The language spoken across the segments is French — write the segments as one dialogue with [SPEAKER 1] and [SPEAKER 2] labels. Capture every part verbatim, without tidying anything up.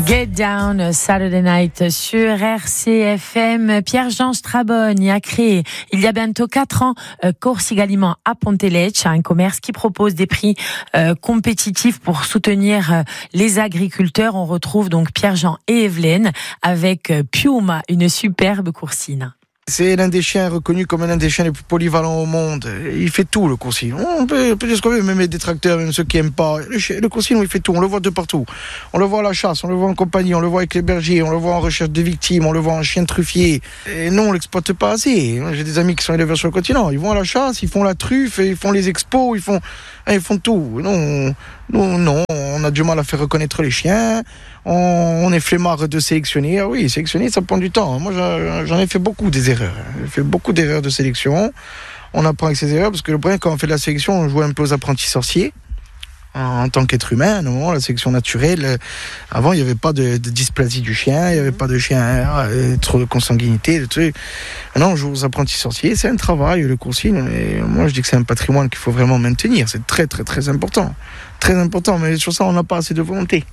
[SPEAKER 1] Get Down Saturday Night sur R C F M. Pierre-Jean Strabogne a créé il y a bientôt quatre ans Corsigaliment à Pontelecce, un commerce qui propose des prix euh, compétitifs pour soutenir euh, les agriculteurs. On retrouve donc Pierre-Jean et Evelyne avec Piuma, une superbe coursine.
[SPEAKER 2] C'est l'un des chiens reconnus comme l'un des chiens les plus polyvalents au monde. Il fait tout, le coursine. On peut, on peut dire ce qu'on veut, même les détracteurs, même ceux qui n'aiment pas. Le, chien, le coursine, il fait tout. On le voit de partout. On le voit à la chasse, on le voit en compagnie, on le voit avec les bergers, on le voit en recherche de victimes, on le voit en chien truffier. Et non, on l'exploite pas assez. J'ai des amis qui sont éleveurs sur le continent. Ils vont à la chasse, ils font la truffe, ils font les expos, ils font, ils font tout. Non, non, non, on a du mal à faire reconnaître les chiens. On, on est flemmard de sélectionner. Ah oui, sélectionner, ça prend du temps. Moi, j'en ai fait beaucoup des erreurs. J'ai fait beaucoup d'erreurs de sélection. On apprend avec ces erreurs parce que le problème, quand on fait de la sélection, on joue un peu aux apprentis sorciers. En, en tant qu'être humain, normalement, la sélection naturelle, avant, il n'y avait pas de, de dysplasie du chien, il n'y avait pas de chien, euh, trop de consanguinité, de trucs. Maintenant, on joue aux apprentis sorciers. C'est un travail, le coursine. Et moi, je dis que c'est un patrimoine qu'il faut vraiment maintenir. C'est très, très, très important. Très important. Mais sur ça, on n'a pas assez de volonté.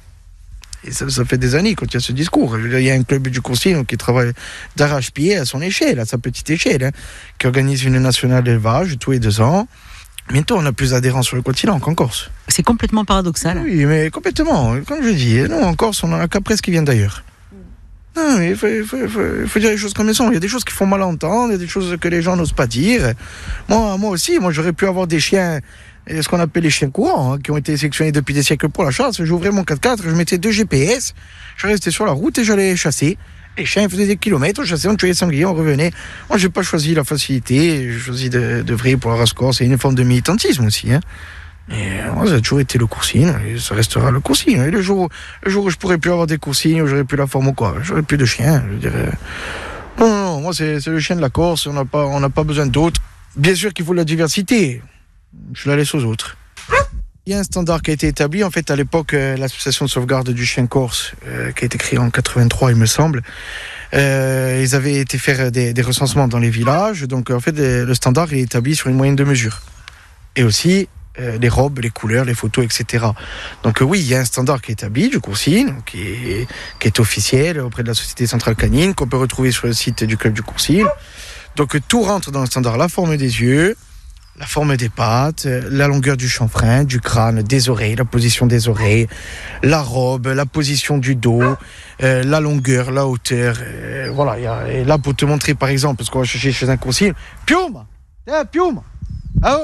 [SPEAKER 2] Et ça, ça fait des années quand il y a ce discours. Je veux dire, il y a un club du coursine qui travaille d'arrache-pied à son échelle, à sa petite échelle, hein, qui organise une nationale d'élevage tous les deux ans. Bientôt, on a plus d'adhérents sur le continent qu'en Corse.
[SPEAKER 3] C'est complètement paradoxal.
[SPEAKER 2] Oui, mais complètement. Comme je dis, nous, en Corse, on en a qu'à presque qui viennent d'ailleurs. Non, mais il faut, faut, faut, faut dire les choses comme elles sont. Il y a des choses qui font mal entendre, il y a des choses que les gens n'osent pas dire. Moi, moi aussi, moi, j'aurais pu avoir des chiens... Et ce qu'on appelle les chiens courants, hein, qui ont été sélectionnés depuis des siècles pour la chasse. J'ouvrais mon quatre-quatre, je mettais deux G P S, je restais sur la route et j'allais chasser. Les chiens faisaient des kilomètres, on chassait, on tuait les sangliers, on revenait. Moi, j'ai pas choisi la facilité, j'ai choisi de, de vriller pour la race corse. C'est une forme de militantisme aussi. Hein. Et moi, ça a toujours été le coursine, et ça restera le coursine. Et le jour, le jour où je pourrais plus avoir des coursines, où j'aurais plus la forme ou quoi, j'aurais plus de chiens, je dirais. Non, non, non, moi, c'est, c'est le chien de la Corse, on n'a pas, on n'a pas besoin d'autres. Bien sûr qu'il faut de la diversité. Je la laisse aux autres. Il y a un standard qui a été établi. En fait, à l'époque, euh, l'association de sauvegarde du chien corse, euh, qui a été créée en quatre-vingt-trois, il me semble, euh, ils avaient été faire des, des recensements dans les villages. Donc, en fait, le standard est établi sur une moyenne de mesure. Et aussi, euh, les robes, les couleurs, les photos, et cetera. Donc, euh, oui, il y a un standard qui est établi du coursine, qui est, qui est officiel auprès de la Société Centrale Canine, qu'on peut retrouver sur le site du club du coursine. Donc, euh, tout rentre dans le standard. La forme des yeux, la forme des pattes, la longueur du chanfrein, du crâne, des oreilles, la position des oreilles, la robe, la position du dos, euh, la longueur, la hauteur. Euh, voilà, y a, et là, pour te montrer, par exemple, parce qu'on va chercher chez un coursine, Piuma, viens, Piuma, ah oh,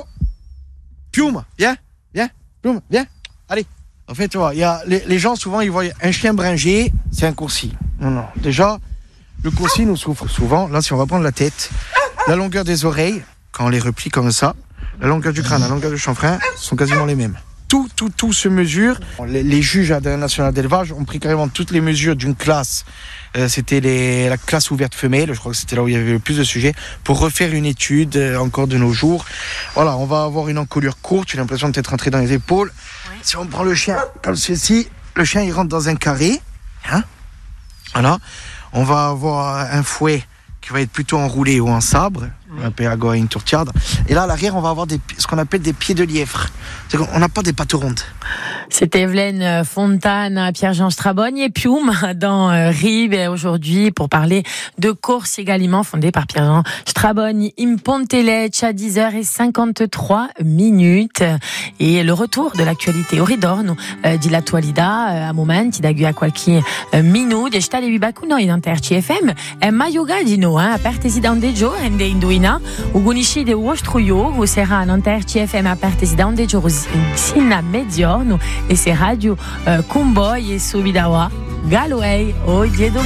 [SPEAKER 2] Piuma, viens, viens, Piuma, viens, allez. En fait, tu vois, y a, les, les gens, souvent, ils voient un chien bringé, c'est un coursine. Non, non, déjà, le coursine nous souffre souvent. Là, si on va prendre la tête, la longueur des oreilles, quand on les replie comme ça, la longueur du crâne, la longueur du chanfrein sont quasiment les mêmes. Tout, tout, tout se mesure. Les, les juges à la nationale d'élevage ont pris carrément toutes les mesures d'une classe. Euh, c'était les, la classe ouverte femelle, je crois que c'était là où il y avait le plus de sujets, pour refaire une étude euh, encore de nos jours. Voilà, on va avoir une encolure courte, j'ai l'impression d'être rentré dans les épaules. Oui. Si on prend le chien comme ceci, le chien il rentre dans un carré. Hein, voilà. On va avoir un fouet qui va être plutôt enroulé ou en sabre, on appelle agora une tourtiade. Et là, à l'arrière, on va avoir des, ce qu'on appelle des pieds de lièvre. C'est qu'on n'a pas des pattes rondes.
[SPEAKER 1] C'était Evelyne Fontane, Pierre-Jean Strabogne et Pium dans Rib aujourd'hui pour parler de Corsigaliment fondé par Pierre-Jean Strabogne in Pontelecce à dix heures cinquante-trois minutes. Et le retour de l'actualité au ritorno eh, di l'attualità a momenti da qui a qualche minuto. E sta le bibacuno in Anterci F M e maioga di no, eh, apertesi da onde gio e de induina u gunisci de uostruio u sera in Anterci F M apertesi da onde gio sinna mezziorno e se radio uh, Comboy e Subidawa Galway o Diedo